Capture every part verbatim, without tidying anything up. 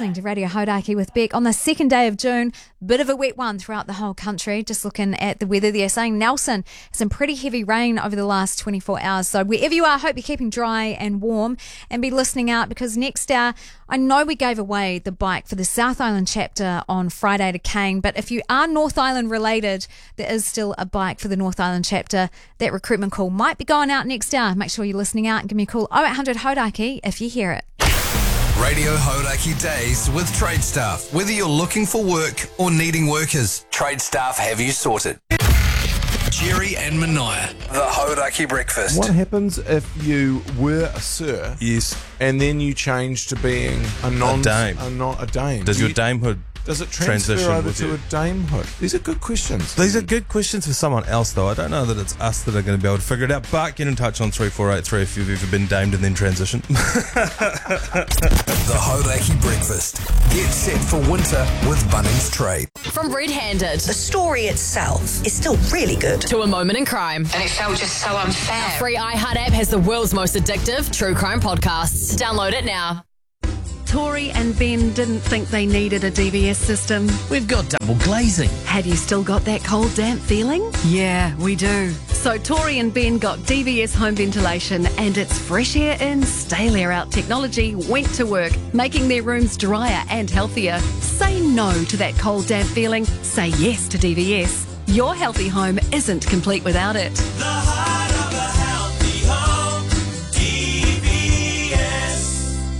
listening to Radio Hodaki with Beck on the second day of June. Bit of a wet one throughout the whole country. Just looking at the weather there, saying Nelson, some pretty heavy rain over the last twenty-four hours. So wherever you are, I hope you're keeping dry and warm and be listening out, because next hour, I know we gave away the bike for the South Island chapter on Friday to Kane, but if you are North Island related, there is still a bike for the North Island chapter. That recruitment call might be going out next hour. Make sure you're listening out and give me a call oh eight hundred Hodaki if you hear it. Radio Hodaki Days with Trade Staff. Whether you're looking for work or needing workers, Trade Staff have you sorted. Jerry and Mania, the Hodaki Breakfast. What happens if you were a sir? Yes. And then you change to being a non A dame. A, non, a dame. Does Do your you, damehood Does it transfer transition over with to you? a damehood? These are good questions. These are good questions for someone else, though. I don't know that it's us that are going to be able to figure it out, but get in touch on three four eight three if you've ever been damed and then transitioned. The Hodaki Breakfast. Get set for winter with Bunnings Trade. From Red Handed The story itself is still really good. to A Moment in Crime. And it felt just so unfair. Free iHeart app has the world's most addictive true crime podcasts. Download it now. Tori and Ben didn't think they needed a D V S system. We've got double glazing. Have you still got that cold, damp feeling? Yeah, we do. So Tori and Ben got D V S home ventilation, and its fresh air in, stale air out technology went to work, making their rooms drier and healthier. Say no to that cold, damp feeling. Say yes to D V S. Your healthy home isn't complete without it. The heart of a healthy home, D V S.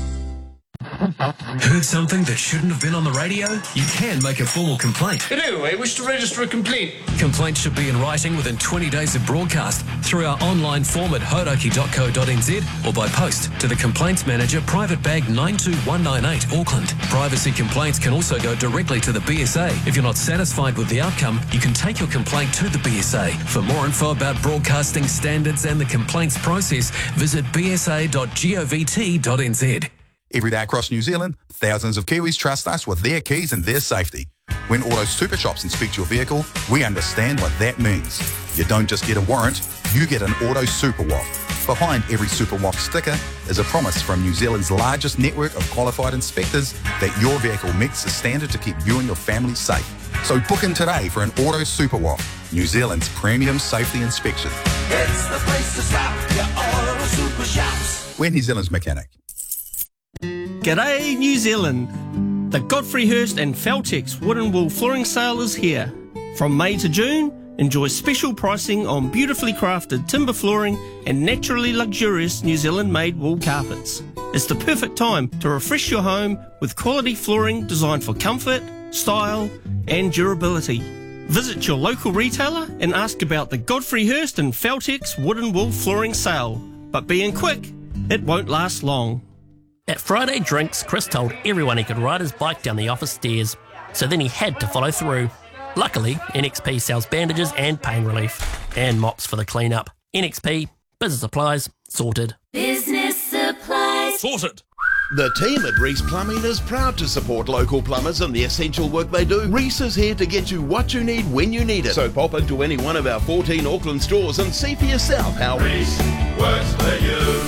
Heard something that shouldn't have been on the radio? You can make a formal complaint. Hello, I wish to register a complaint. Complaints should be in writing within twenty days of broadcast through our online form at hodaki dot co dot n z or by post to the Complaints Manager, Private Bag nine two one nine eight, Auckland. Privacy complaints can also go directly to the B S A. If you're not satisfied with the outcome, you can take your complaint to the B S A. For more info about broadcasting standards and the complaints process, visit b s a dot govt dot n z. Every day across New Zealand, thousands of Kiwis trust us with their keys and their safety. When Auto Super Shops inspect your vehicle, we understand what that means. You don't just get a warrant, you get an Auto Super W A F. Behind every Super W A F sticker is a promise from New Zealand's largest network of qualified inspectors that your vehicle meets the standard to keep you and your family safe. So book in today for an Auto Super W A F, New Zealand's premium safety inspection. It's the place to stop, your Auto Super Shops. We're New Zealand's mechanic. G'day, New Zealand. The Godfrey Hirst and Feltex Wood and Wool Flooring Sale is here. From May to June, enjoy special pricing on beautifully crafted timber flooring and naturally luxurious New Zealand-made wool carpets. It's the perfect time to refresh your home with quality flooring designed for comfort, style and durability. Visit your local retailer and ask about the Godfrey Hirst and Feltex Wood and Wool Flooring Sale. But being quick, it won't last long. At Friday Drinks, Chris told everyone he could ride his bike down the office stairs, so then he had to follow through. Luckily, N X P sells bandages and pain relief, and mops for the clean-up. N X P, business supplies, sorted. Business supplies. Sorted. The team at Reese Plumbing is proud to support local plumbers and the essential work they do. Reese is here to get you what you need when you need it. So pop into any one of our fourteen Auckland stores and see for yourself how Reese works for you.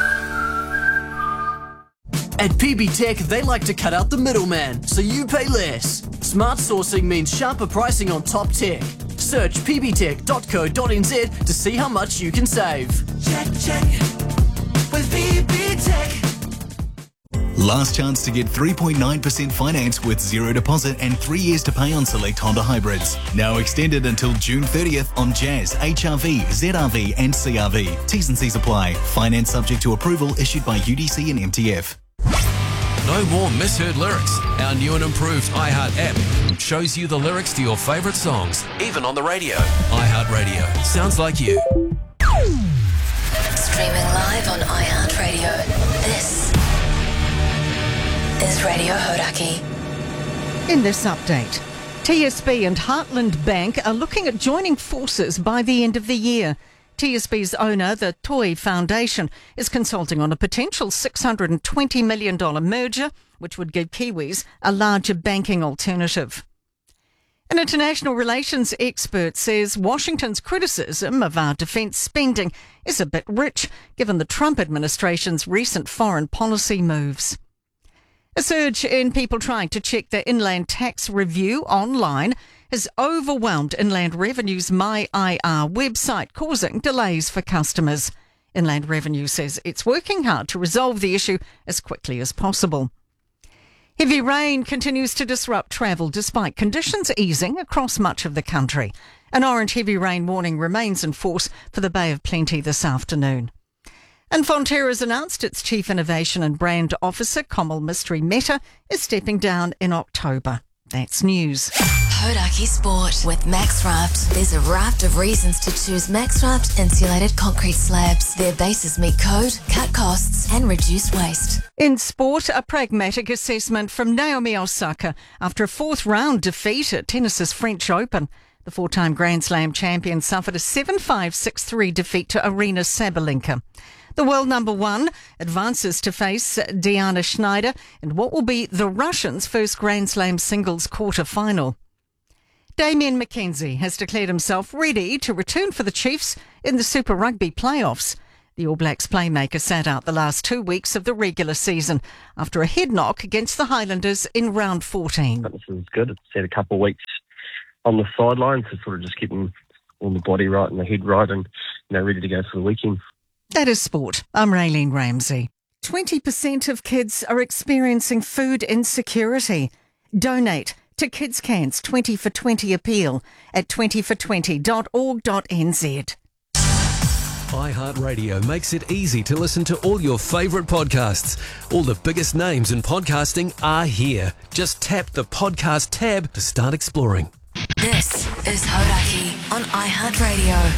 At P B Tech, they like to cut out the middleman, so you pay less. Smart sourcing means sharper pricing on top tech. Search p b tech dot co dot n z to see how much you can save. Check, check, with P B Tech. Last chance to get three point nine percent finance with zero deposit and three years to pay on select Honda hybrids. Now extended until June thirtieth on Jazz, H R V, Z R V and C R V. T's and C's apply. Finance subject to approval issued by U D C and M T F. No more misheard lyrics. Our new and improved iHeart app shows you the lyrics to your favourite songs, even on the radio. iHeart Radio. Sounds like you. Streaming live on iHeartRadio. This is Radio Hodaki. In this update, T S B and Heartland Bank are looking at joining forces by the end of the year. T S B's owner, the Toi Foundation, is consulting on a potential six hundred twenty million dollars merger, which would give Kiwis a larger banking alternative. An international relations expert says Washington's criticism of our defence spending is a bit rich, given the Trump administration's recent foreign policy moves. A surge in people trying to check their inland tax review online has overwhelmed Inland Revenue's My I R website, causing delays for customers. Inland Revenue says it's working hard to resolve the issue as quickly as possible. Heavy rain continues to disrupt travel despite conditions easing across much of the country. An orange heavy rain warning remains in force for the Bay of Plenty this afternoon. And Fonterra's announced its Chief Innovation and Brand Officer, Komal Mystery Mehta, is stepping down in October. That's news. Hodaki Sport with MaxRaft. There's a raft of reasons to choose MaxRaft insulated concrete slabs. Their bases meet code, cut costs and reduce waste. In sport, a pragmatic assessment from Naomi Osaka after a fourth round defeat at tennis's French Open. The four-time Grand Slam champion suffered a seven five, six three defeat to Arina Sabalenka. The world number one advances to face Diana Schneider in what will be the Russians' first Grand Slam singles quarter-final. Damien McKenzie has declared himself ready to return for the Chiefs in the Super Rugby playoffs. The All Blacks playmaker sat out the last two weeks of the regular season after a head knock against the Highlanders in round fourteen. Fitness is good. It's had a couple of weeks on the sidelines to sort of just keeping all the body right and the head right and, you know, ready to go for the weekend. That is sport. I'm Raylene Ramsey. twenty percent of kids are experiencing food insecurity. Donate to Kids Can's twenty for twenty appeal at twenty for twenty dot org dot n z. iHeartRadio makes it easy to listen to all your favourite podcasts. All the biggest names in podcasting are here. Just tap the podcast tab to start exploring. This is Hodaki on iHeartRadio.